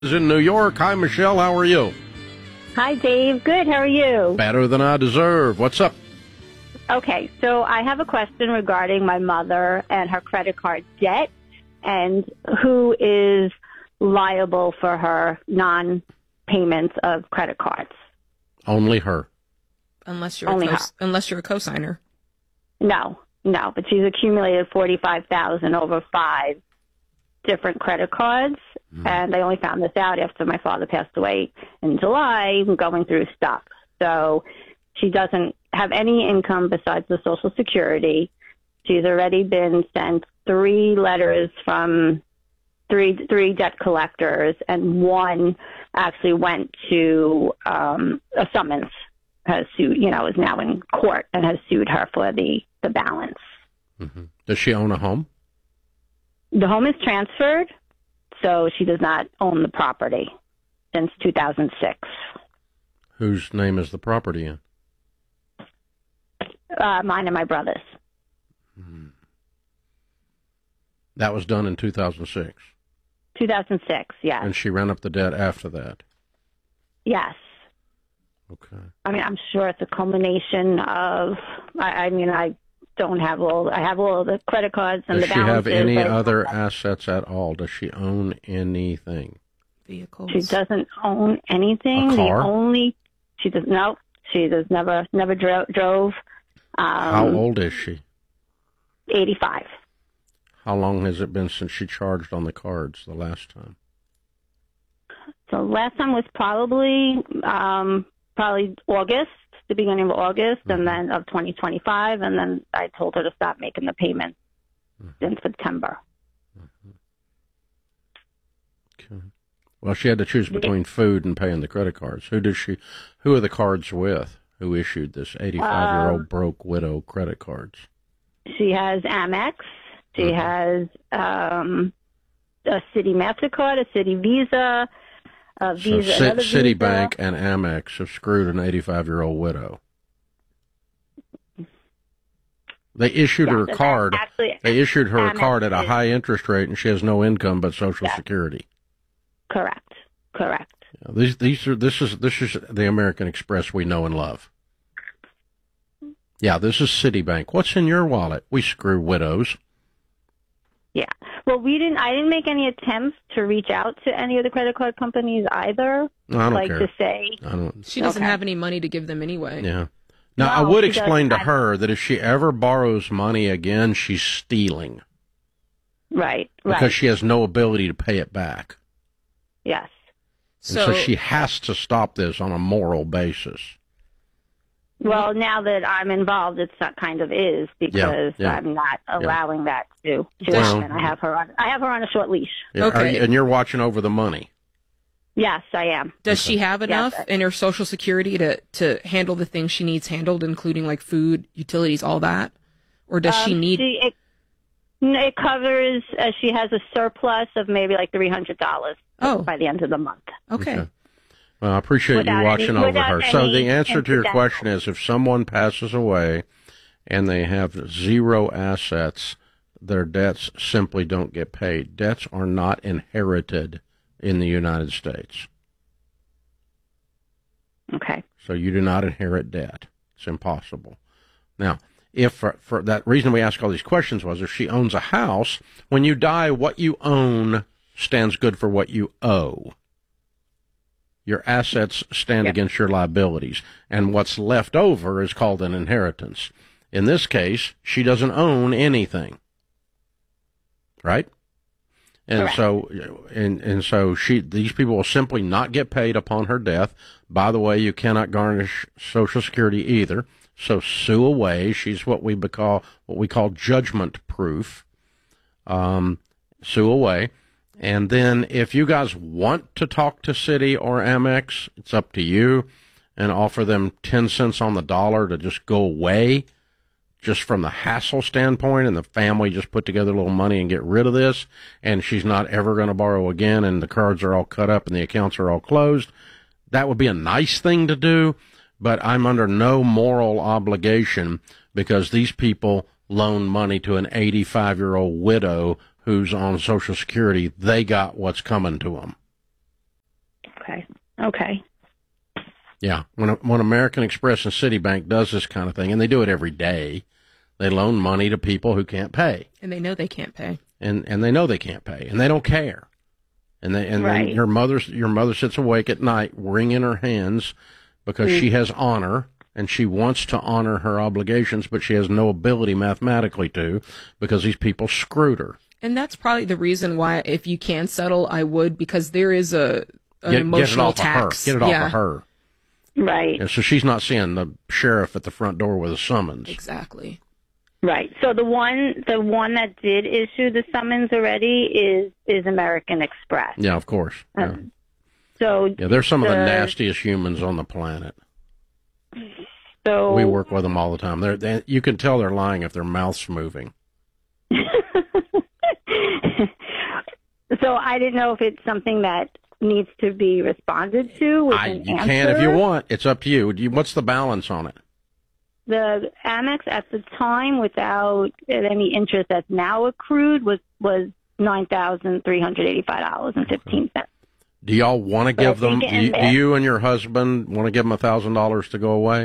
is in New York. Hi, Michelle. How are you? Hi, Dave. Good. How are you? Better than I deserve. What's up? Okay, so I have a question regarding my mother and her credit card debt and who is liable for her non-payments of credit cards. Only her. Unless you're a cosigner. No, but she's accumulated $45,000 over 5 different credit cards, and I only found this out after my father passed away in July, going through stuff. So she doesn't have any income besides the Social Security. She's already been sent 3 letters from three debt collectors, and one actually went to a summons, has sued, is now in court and has sued her for the balance. Mm-hmm. Does she own a home? The home is transferred, so she does not own the property since 2006. Whose name is the property in? Mine and my brother's. Mm-hmm. That was done in 2006? 2006, yes. And she ran up the debt after that? Yes. Okay. I mean, I'm sure it's a culmination of, I have all the credit cards and the balances. Does she have any other assets at all? Does she own anything? Vehicles. She doesn't own anything. A car? She never drove. How old is she? 85. How long has it been since she charged on the cards the last time? So last time was probably August, the beginning of August, and then of 2025, and then I told her to stop making the payment in September. Okay. Well, she had to choose between food and paying the credit cards. Who are the cards with? Who issued this 85-year-old broke widow credit cards? She has Amex. She has a Citi MasterCard, a Citi Visa, Visa. So Citibank and Amex have screwed an 85-year-old widow. They issued her a card. They issued her a card at a high interest rate, and she has no income but Social Security. Correct. This is the American Express we know and love. Yeah, this is Citibank. What's in your wallet? We screw widows. Yeah. Well, I didn't make any attempts to reach out to any of the credit card companies either. I don't care. To say. She doesn't have any money to give them anyway. Yeah. Now, I would explain to her that if she ever borrows money again, she's stealing. Right. Because she has no ability to pay it back. Yes. And so she has to stop this on a moral basis. Well, now that I'm involved, it's that kind of is because I'm not allowing that to happen. I have her on a short leash. Yeah. Okay. And you're watching over the money. Yes, I am. Does she have enough in her Social Security to handle the things she needs handled, including like food, utilities, all that? Or does she need... It covers, she has a surplus of maybe like $300 by the end of the month. Okay. Well, I appreciate you watching over her. So the answer to your question is if someone passes away and they have 0 assets, their debts simply don't get paid. Debts are not inherited in the United States. Okay. So you do not inherit debt. It's impossible. Now, if for that reason we ask all these questions was if she owns a house, when you die, what you own stands good for what you owe. Your assets stand against your liabilities, and what's left over is called an inheritance. In this case, she doesn't own anything, right? And so, these people will simply not get paid upon her death. By the way, you cannot garnish Social Security either. So sue away. She's what we call judgment proof. Sue away. And then if you guys want to talk to Citi or Amex, it's up to you, and offer them 10 cents on the dollar to just go away, just from the hassle standpoint, and the family just put together a little money and get rid of this, and she's not ever going to borrow again, and the cards are all cut up and the accounts are all closed. That would be a nice thing to do, but I'm under no moral obligation because these people loan money to an 85-year-old widow who's on Social Security. They got what's coming to them. Okay. Okay. Yeah, when American Express and Citibank does this kind of thing, and they do it every day, they loan money to people who can't pay. And they know they can't pay. And they know they can't pay, and they don't care. And then Right. your mother sits awake at night wringing her hands because she has honor, and she wants to honor her obligations, but she has no ability mathematically to, because these people screwed her. And that's probably the reason why, if you can settle, I would, because there is an emotional Get it off tax. of her. Get it off of her. Right. Yeah, so she's not seeing the sheriff at the front door with a summons. Exactly. Right. So the one that did issue the summons already is American Express. Yeah, of course. Yeah, So they're some of the nastiest humans on the planet. So We work with them all the time. You can tell they're lying if their mouth's moving. So I didn't know if it's something that needs to be responded to with an You answer. can if you want. It's up to you. What's the balance on it? The Amex at the time, without any interest that's now accrued, was $9,385.15. Do y'all want to give them? Do think you and your husband want to give them $1,000 to go away?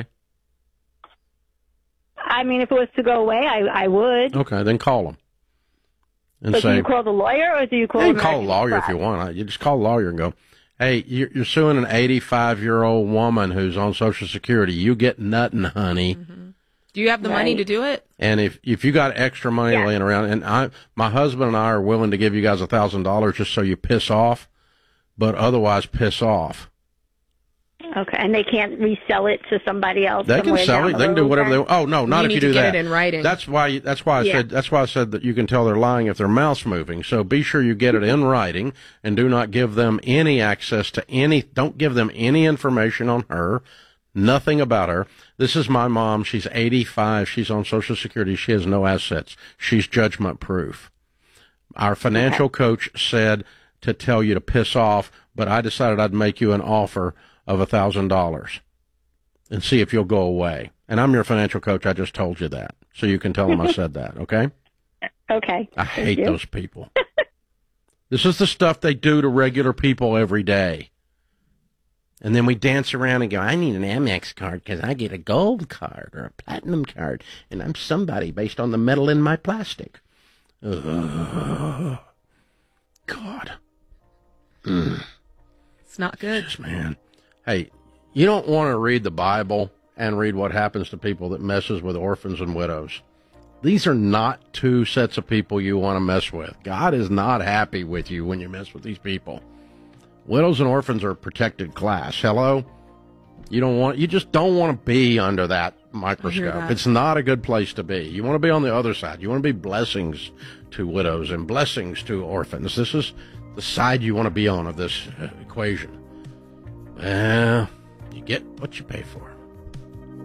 I mean, if it was to go away, I would. Okay, then call them and But do say. you call the lawyer or do you call? You can call a American lawyer Express? if you want. You just call a lawyer and go, "Hey, you're suing an 85-year-old woman who's on Social Security. You get nothing, honey." Mm-hmm. Do you have the money to do it? And if you got extra money laying around, and my husband and I are willing to give you guys $1,000 just so you piss off, but otherwise piss off. Okay, and they can't resell it to somebody else. They can sell it. They can do whatever they want. Oh no, not You if you need do to get that. it in writing. That's why I said that you can tell they're lying if their mouth's moving. So be sure you get it in writing, and do not give them any access to any. Don't give them any information on her. Nothing about her. This is my mom. She's 85. She's on Social Security. She has no assets. She's judgment proof. Our financial coach said to tell you to piss off, but I decided I'd make you an offer of $1,000 and see if you'll go away. And I'm your financial coach. I just told you that. So you can tell them I said that, okay? Okay. I hate those people. This is the stuff they do to regular people every day. And then we dance around and go, I need an Amex card because I get a gold card or a platinum card, and I'm somebody based on the metal in my plastic. Ugh. God. It's not good. Man. Hey, you don't want to read the Bible and read what happens to people that messes with orphans and widows. These are not two sets of people you want to mess with. God is not happy with you when you mess with these people. Widows and orphans are a protected class. Hello? You just don't want to be under that microscope. that. It's not a good place to be. You want to be on the other side. You want to be blessings to widows and blessings to orphans. This is the side you want to be on of this equation. Well, you get what you pay for.